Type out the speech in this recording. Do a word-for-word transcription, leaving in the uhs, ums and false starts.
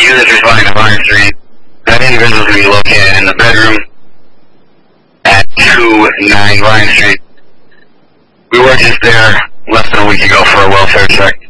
units responding to Vine Street. That individual is going to be located in the bedroom at two nine Vine Street. We were just there less than a week ago for a welfare check.